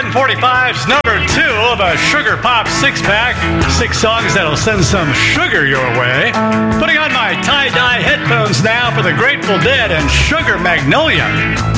1045's number 2 of a Sugar Pop 6-pack. 6 songs that'll send some sugar your way. Putting on my tie-dye headphones now for the Grateful Dead and Sugar Magnolia.